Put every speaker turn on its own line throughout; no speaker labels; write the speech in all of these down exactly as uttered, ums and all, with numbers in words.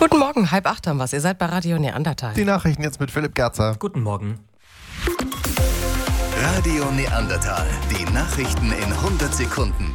Guten Morgen, halb acht haben wir's. Ihr seid bei Radio Neandertal.
Die Nachrichten jetzt mit Philipp Gerzer.
Guten Morgen.
Radio Neandertal. Die Nachrichten in hundert Sekunden.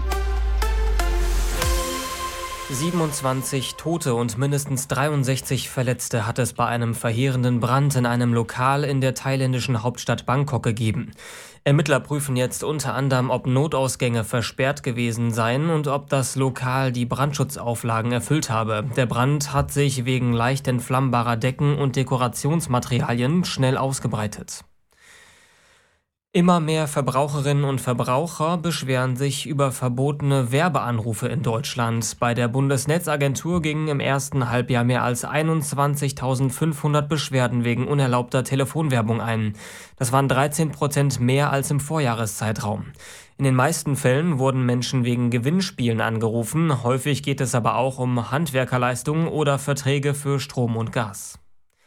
siebenundzwanzig Tote und mindestens dreiundsechzig Verletzte hat es bei einem verheerenden Brand in einem Lokal in der thailändischen Hauptstadt Bangkok gegeben. Ermittler prüfen jetzt unter anderem, ob Notausgänge versperrt gewesen seien und ob das Lokal die Brandschutzauflagen erfüllt habe. Der Brand hat sich wegen leicht entflammbarer Decken und Dekorationsmaterialien schnell ausgebreitet. Immer mehr Verbraucherinnen und Verbraucher beschweren sich über verbotene Werbeanrufe in Deutschland. Bei der Bundesnetzagentur gingen im ersten Halbjahr mehr als einundzwanzigtausendfünfhundert Beschwerden wegen unerlaubter Telefonwerbung ein. Das waren dreizehn Prozent mehr als im Vorjahreszeitraum. In den meisten Fällen wurden Menschen wegen Gewinnspielen angerufen. Häufig geht es aber auch um Handwerkerleistungen oder Verträge für Strom und Gas.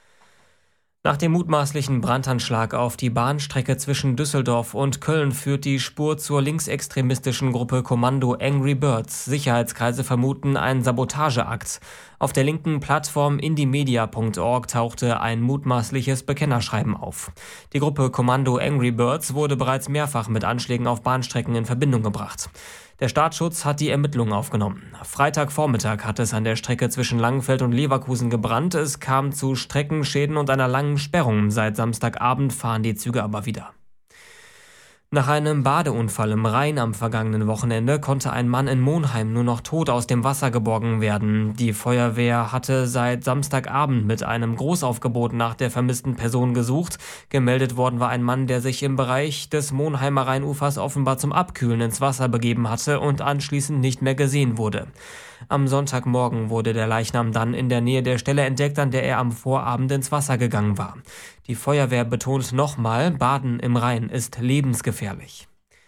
Nach dem mutmaßlichen Brandanschlag auf die Bahnstrecke zwischen Düsseldorf und Köln führt die Spur zur linksextremistischen Gruppe Kommando Angry Birds. Sicherheitskreise vermuten einen Sabotageakt. Auf der linken Plattform indiemedia punkt org tauchte ein mutmaßliches Bekennerschreiben auf. Die Gruppe Kommando Angry Birds wurde bereits mehrfach mit Anschlägen auf Bahnstrecken in Verbindung gebracht. Der Staatsschutz hat die Ermittlungen aufgenommen. Freitagvormittag hat es an der Strecke zwischen Langenfeld und Leverkusen gebrannt. Es kam zu Streckenschäden und einer langen Sperrung. Seit Samstagabend fahren die Züge aber wieder. Nach einem Badeunfall im Rhein am vergangenen Wochenende konnte ein Mann in Monheim nur noch tot aus dem Wasser geborgen werden. Die Feuerwehr hatte seit Samstagabend mit einem Großaufgebot nach der vermissten Person gesucht. Gemeldet worden war ein Mann, der sich im Bereich des Monheimer Rheinufers offenbar zum Abkühlen ins Wasser begeben hatte und anschließend nicht mehr gesehen wurde. Am Sonntagmorgen wurde der Leichnam dann in der Nähe der Stelle entdeckt, an der er am Vorabend ins Wasser gegangen war. Die Feuerwehr betont nochmal, Baden im Rhein ist lebensgefährlich.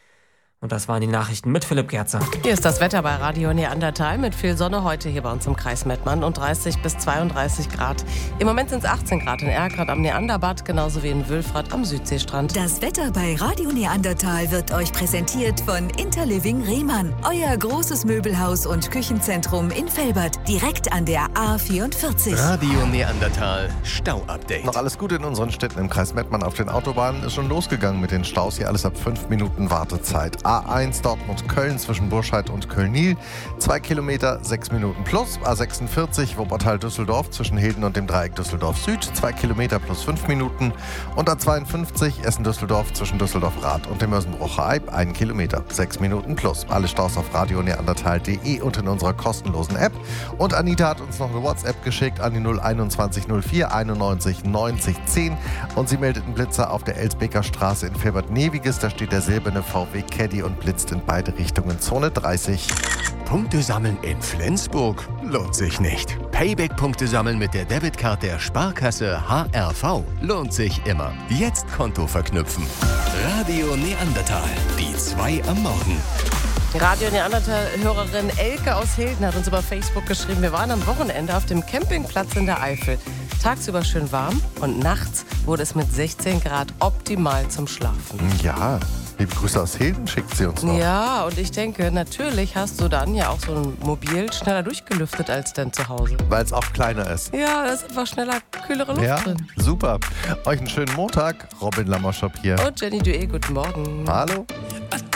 Und das waren die Nachrichten mit Philipp Gerzer.
Hier ist das Wetter bei Radio Neandertal mit viel Sonne heute hier bei uns im Kreis Mettmann und dreißig bis zweiunddreißig Grad. Im Moment sind es achtzehn Grad in Erkrath am Neanderbad, genauso wie in Wülfrath am Südseestrand.
Das Wetter bei Radio Neandertal wird euch präsentiert von Interliving Rehmann. Euer großes Möbelhaus und Küchenzentrum in Velbert, direkt an der A vierundvierzig.
Radio Neandertal Stau-Update.
Noch alles Gute in unseren Städten im Kreis Mettmann. Auf den Autobahnen ist schon losgegangen mit den Staus. Hier alles ab fünf Minuten Wartezeit. A eins Dortmund-Köln zwischen Burscheid und Köln-Nil, zwei Kilometer, sechs Minuten plus. A sechsundvierzig Wuppertal-Düsseldorf zwischen Hilden und dem Dreieck Düsseldorf-Süd, zwei Kilometer plus fünf Minuten. Und A zweiundfünfzig Essen-Düsseldorf zwischen Düsseldorf-Rath und dem Mörsenbrucher Eib, ein Kilometer, sechs Minuten plus. Alle Staus auf radio neandertal punkt de und in unserer kostenlosen App. Und Anita hat uns noch eine WhatsApp geschickt an die null einundzwanzig null vier einundneunzig neunzig zehn und sie meldet einen Blitzer auf der Elsbeker Straße in Velbert-Neviges. Da steht der silberne V W Caddy und blitzt in beide Richtungen. Zone dreißig.
Punkte sammeln in Flensburg lohnt sich nicht. Payback-Punkte sammeln mit der Debitkarte der Sparkasse H R V lohnt sich immer. Jetzt Konto verknüpfen. Radio Neandertal, die zwei am Morgen.
Radio Neandertal-Hörerin Elke aus Hilden hat uns über Facebook geschrieben, wir waren am Wochenende auf dem Campingplatz in der Eifel. Tagsüber schön warm und nachts wurde es mit sechzehn Grad optimal zum Schlafen.
Ja, liebe Grüße aus Hilden schickt sie uns noch.
Ja, und ich denke, natürlich hast du dann ja auch so ein Mobil schneller durchgelüftet als dann zu Hause.
Weil es auch kleiner ist.
Ja, da ist einfach schneller kühlere Luft
Ja,
drin.
super. Euch einen schönen Montag. Robin Lammerschop hier.
Und Jenny Dué, guten Morgen.
Hallo.